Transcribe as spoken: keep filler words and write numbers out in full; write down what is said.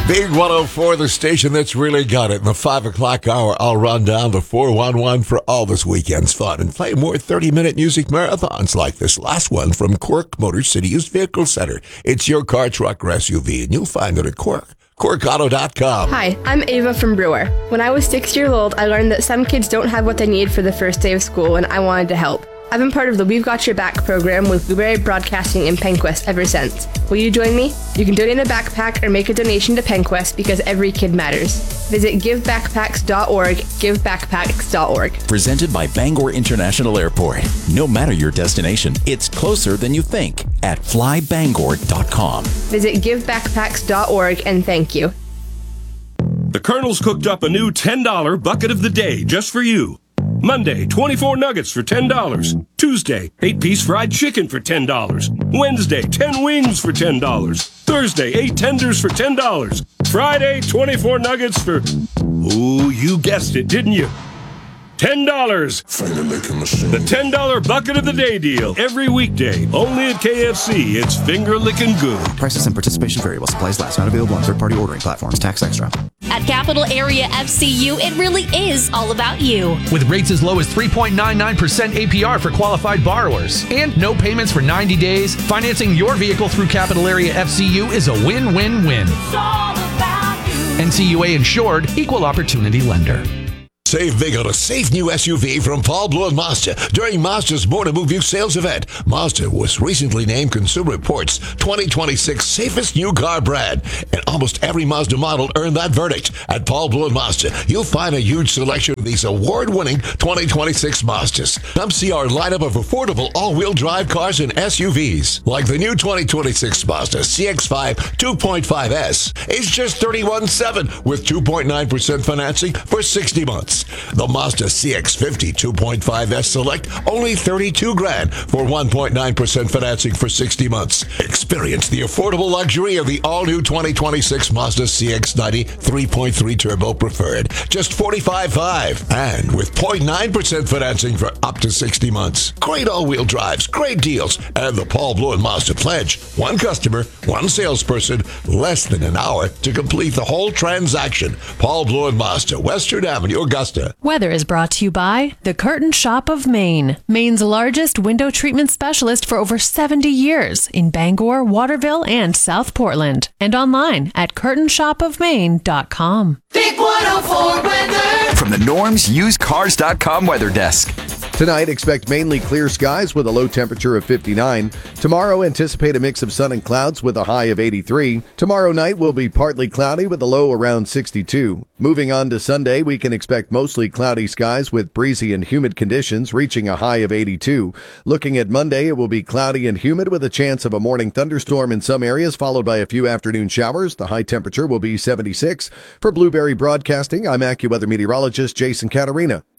Big one oh four, the station that's really got it. In the five o'clock hour, I'll run down the four one one for all this weekend's fun and play more thirty-minute music marathons like this last one from Quirk Motor City Used Vehicle Center. It's your car, truck, or S U V, and you'll find it at Quirk. Quirk Auto dot com. Hi, I'm Ava from Brewer. When I was six years old, I learned that some kids don't have what they need for the first day of school, and I wanted to help. I've been part of the We've Got Your Back program with Blueberry Broadcasting in Penquest ever since. Will you join me? You can donate a backpack or make a donation to Penquest because every kid matters. Visit give backpacks dot org, give backpacks dot org. Presented by Bangor International Airport. No matter your destination, it's closer than you think at fly bangor dot com. Visit give backpacks dot org and thank you. The Colonel's cooked up a new ten dollar bucket of the day just for you. Monday, twenty-four nuggets for ten dollars. Tuesday, eight-piece fried chicken for ten dollars. Wednesday, ten wings for ten dollars. Thursday, eight tenders for ten dollars. Friday, twenty-four nuggets for... Ooh, you guessed it, didn't you? ten dollars. The ten dollar bucket of the day deal. Every weekday. Only at K F C. It's finger-licking good. Prices and participation vary while supplies last. Not available on third-party ordering platforms. Tax extra. At Capital Area F C U, it really is all about you. With rates as low as three point nine nine percent A P R for qualified borrowers and no payments for ninety days, financing your vehicle through Capital Area F C U is a win-win-win. It's all about you. N C U A insured, equal opportunity lender. Save big on a safe new S U V from Paul Blue and Mazda during Mazda's More to Move You sales event. Mazda was recently named Consumer Reports twenty twenty-six safest new car brand, and almost every Mazda model earned that verdict. At Paul Blue and Mazda, you'll find a huge selection of these award-winning twenty twenty-six Mazdas. Come see our lineup of affordable all-wheel drive cars and S U Vs, like the new twenty twenty-six Mazda C X five two point five S. It's just thirty-one seven with two point nine percent financing for sixty months. The Mazda C X fifty two point five S Select, only thirty-two grand for one point nine percent financing for sixty months. Experience the affordable luxury of the all-new twenty twenty-six Mazda C X ninety three point three Turbo Preferred, just forty-five thousand five hundred, and with zero point nine percent financing for up to sixty months. Great all-wheel drives, great deals, and the Paul Blue and Mazda pledge. One customer, one salesperson, less than an hour to complete the whole transaction. Paul Blue and Mazda, Western Avenue, Augusta. Weather is brought to you by The Curtain Shop of Maine, Maine's largest window treatment specialist for over seventy years in Bangor, Waterville, and South Portland, and online at curtain shop of maine dot com. Big one oh four weather from the Norms Used Cars dot com weather desk. Tonight, expect mainly clear skies with a low temperature of fifty-nine. Tomorrow, anticipate a mix of sun and clouds with a high of eighty-three. Tomorrow night will be partly cloudy with a low around sixty-two. Moving on to Sunday, we can expect mostly cloudy skies with breezy and humid conditions reaching a high of eighty-two. Looking at Monday, it will be cloudy and humid with a chance of a morning thunderstorm in some areas, followed by a few afternoon showers. The high temperature will be seventy-six. For Blueberry Broadcasting, I'm AccuWeather meteorologist Jason Catarina.